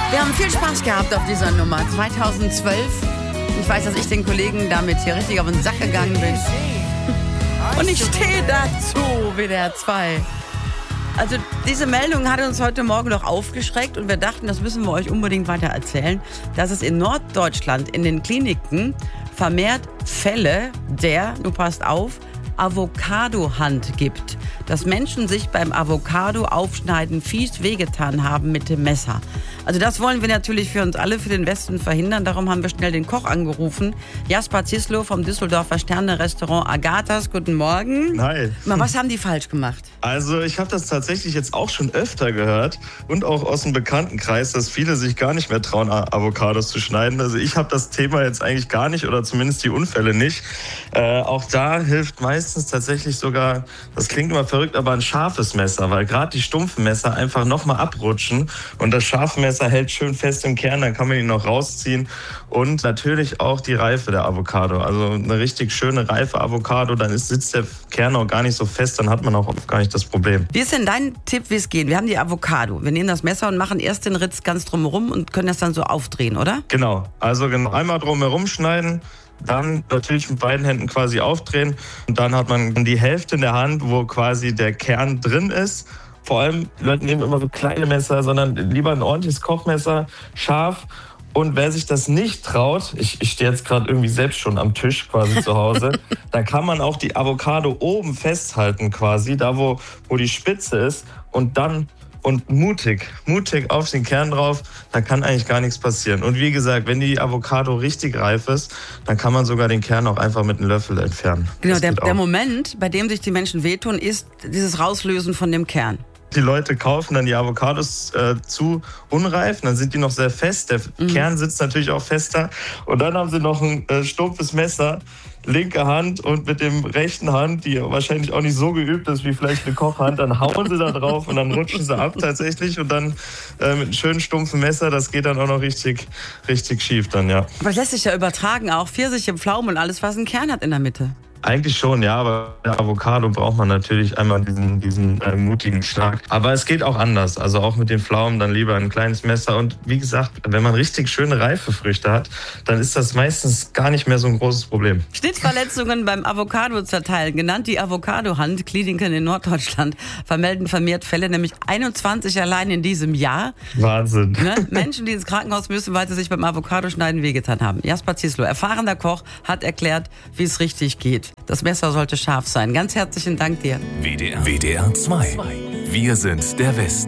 Wir haben viel Spaß gehabt auf dieser Nummer. 2012. Ich weiß, dass ich den Kollegen damit hier richtig auf den Sack gegangen bin. Und ich stehe dazu, WDR 2. Also diese Meldung hat uns heute Morgen noch aufgeschreckt und wir dachten, das müssen wir euch unbedingt weiter erzählen, dass es in Norddeutschland in den Kliniken vermehrt Fälle der, du passt auf, Avocado-Hand gibt. Dass Menschen sich beim Avocado-Aufschneiden fies wehgetan haben mit dem Messer. Also das wollen wir natürlich für uns alle, für den Westen verhindern. Darum haben wir schnell den Koch angerufen. Jasper Zislo vom Düsseldorfer Sterne-Restaurant Agathas. Guten Morgen. Hi. Was haben die falsch gemacht? Also ich habe das tatsächlich jetzt auch schon öfter gehört und auch aus dem Bekanntenkreis, dass viele sich gar nicht mehr trauen, Avocados zu schneiden. Also ich habe das Thema jetzt eigentlich gar nicht oder zumindest die Unfälle nicht. Auch da hilft meistens tatsächlich sogar, das klingt immer verrückt, aber ein scharfes Messer, weil gerade die stumpfen Messer einfach nochmal abrutschen und das scharfe Messer hält schön fest im Kern, dann kann man ihn noch rausziehen und natürlich auch die Reife der Avocado. Also eine richtig schöne reife Avocado, dann sitzt der Kern auch gar nicht so fest, dann hat man auch gar nicht das Problem. Wie ist denn dein Tipp, wie es geht? Wir haben die Avocado. Wir nehmen das Messer und machen erst den Ritz ganz drumherum und können das dann so aufdrehen, oder? Genau, also einmal drumherum schneiden, dann natürlich mit beiden Händen quasi aufdrehen und dann hat man die Hälfte in der Hand, wo quasi der Kern drin ist. Vor allem, die Leute nehmen immer so kleine Messer, sondern lieber ein ordentliches Kochmesser, scharf. Und wer sich das nicht traut, ich stehe jetzt gerade irgendwie selbst schon am Tisch quasi zu Hause, dann kann man auch die Avocado oben festhalten quasi, da wo die Spitze ist und dann mutig auf den Kern drauf, da kann eigentlich gar nichts passieren. Und wie gesagt, wenn die Avocado richtig reif ist, dann kann man sogar den Kern auch einfach mit einem Löffel entfernen. Genau, der Moment, bei dem sich die Menschen wehtun, ist dieses Rauslösen von dem Kern. Die Leute kaufen dann die Avocados zu unreif, dann sind die noch sehr fest. Der Kern sitzt natürlich auch fester. Und dann haben sie noch ein stumpfes Messer, linke Hand und mit dem rechten Hand, die wahrscheinlich auch nicht so geübt ist wie vielleicht eine Kochhand, dann hauen sie da drauf und dann rutschen sie ab tatsächlich. Und dann mit einem schönen stumpfen Messer, das geht dann auch noch richtig schief dann, ja. Aber es lässt sich ja übertragen, auch Pfirsiche, Pflaumen und alles, was einen Kern hat in der Mitte. Eigentlich schon, ja, aber bei der Avocado braucht man natürlich einmal diesen mutigen Schlag. Aber es geht auch anders, also auch mit den Pflaumen dann lieber ein kleines Messer. Und wie gesagt, wenn man richtig schöne reife Früchte hat, dann ist das meistens gar nicht mehr so ein großes Problem. Schnittverletzungen beim Avocado-Zerteilen, genannt die Avocado-Hand. Kliniken in Norddeutschland vermelden vermehrt Fälle, nämlich 21 allein in diesem Jahr. Wahnsinn. Ne? Menschen, die ins Krankenhaus müssen, weil sie sich beim Avocado-Schneiden wehgetan haben. Jasper Zislo, erfahrener Koch, hat erklärt, wie es richtig geht. Das Messer sollte scharf sein. Ganz herzlichen Dank dir. WDR 2. Wir sind der Westen.